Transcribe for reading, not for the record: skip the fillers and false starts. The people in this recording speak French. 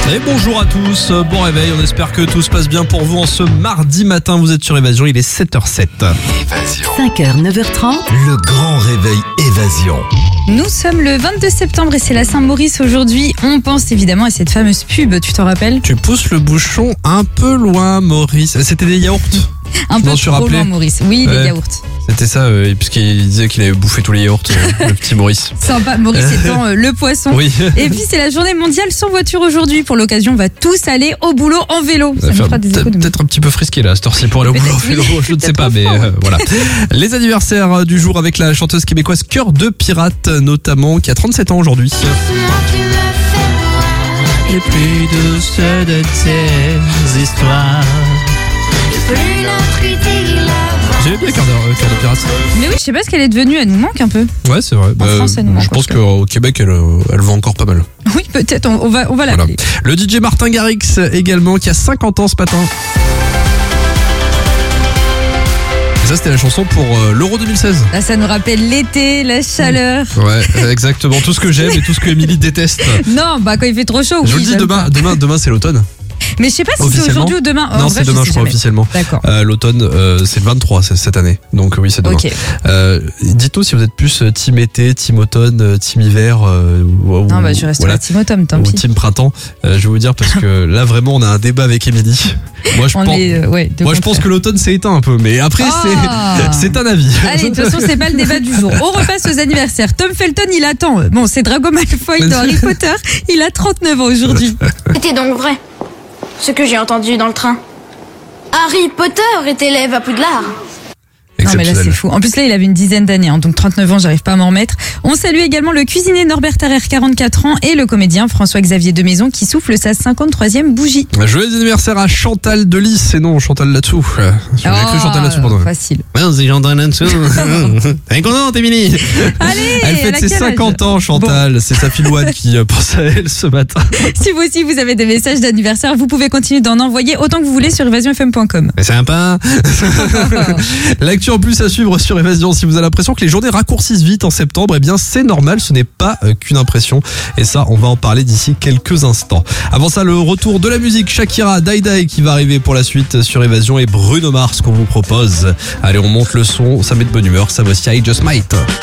Et bonjour à tous, bon réveil, on espère que tout se passe bien pour vous en ce mardi matin, vous êtes sur Évasion, il est 7h07. Évasion. 5h, 9h30. Le grand réveil Évasion. Nous sommes le 22 septembre et c'est la Saint-Maurice aujourd'hui. On pense évidemment à cette fameuse pub, tu t'en rappelles ? Tu pousses le bouchon un peu loin, Maurice. C'était des yaourts. Un peu m'en suis trop rappelé. loin, Maurice. Oui, Ouais. les yaourts. C'était ça, puisqu'il disait qu'il avait bouffé tous les yaourts, le petit Maurice. Sympa, Maurice étant le poisson. Oui. Et puis c'est la journée mondiale sans voiture aujourd'hui. Pour l'occasion, on va tous aller au boulot en vélo. Ça nous Enfin, fera des économies. peut-être un petit peu frisqué là, à cette heure-ci pour aller au boulot en Peut-être, vélo, oui. je ne sais Peut-être pas, mais enfant. voilà. Les anniversaires du jour avec la chanteuse québécoise Cœur de Pirate, notamment, qui a 37 ans aujourd'hui. Et plus douce de tes histoires. J'aimais bien Cœur de Pirate. Mais oui, je sais pas ce qu'elle est devenue, elle nous manque un peu. Ouais, c'est vrai. France, elle nous manque je pense un peu. qu'au Québec, elle vend encore pas mal. Oui, peut-être, on va Voilà. l'appeler. Le DJ Martin Garrix également, qui a 50 ans ce matin. Et ça, c'était la chanson pour l'Euro 2016. Là, ça nous rappelle l'été, la chaleur. Ouais, exactement. Tout ce que j'aime et tout ce que Émilie déteste. Non, bah quand il fait trop chaud. Je vous oui, le dis, j'aime pas. demain c'est l'automne. Mais je sais pas si c'est Officiellement aujourd'hui ou demain. En Non, vrai, c'est demain, sais je crois, jamais. officiellement. D'accord. L'automne, c'est le 23 cette année. Donc oui, c'est demain. Ok. Dites-nous si vous êtes plus team été, team automne, team hiver. Non, bah je resterai à Team Automne, tant ou pis. team printemps. Je vais vous dire parce que là vraiment on a un débat avec Émilie. Moi je On pense, est, ouais, de moi je pense contraire. que l'automne s'est éteint un peu, mais après Ah. c'est un avis. Allez, de toute façon, c'est pas le débat du jour. On repasse aux anniversaires. Tom Felton, il attend. Bon, c'est Drago Malfoy dans Harry Potter. Il a 39 ans aujourd'hui. C'était donc vrai, ce que j'ai entendu dans le train. Harry Potter est élève à Poudlard. Non, mais là, c'est Exceptionnel. fou. En plus, là, il avait une dizaine d'années, hein, donc 39 ans, j'arrive pas à m'en remettre. On salue également le cuisinier Norbert Tarrer, 44 ans, et le comédien François-Xavier Demaison, qui souffle sa 53e bougie. Joyeux anniversaire à Chantal Delis, et non Chantal là-dessous. J'ai cru Chantal là-dessous pendant. Facile. C'est Chantal là-dessous. Elle est contente, Émilie. Allez, Elle elle fête a ses quel âge 50 ans, Chantal. C'est sa fille Louane qui pense à elle ce matin. Si vous aussi, vous avez des messages d'anniversaire, vous pouvez continuer d'en envoyer autant que vous voulez sur évasionfm.com. C'est sympa. L'actu en plus à suivre sur Évasion. Si vous avez l'impression que les journées raccourcissent vite en septembre, eh bien c'est normal, ce n'est pas qu'une impression. Et ça, on va en parler d'ici quelques instants. Avant ça, le retour de la musique, Shakira, Die Die qui va arriver pour la suite sur Évasion et Bruno Mars qu'on vous propose. Allez, on monte le son, ça met de bonne humeur. Ça voici I Just Might.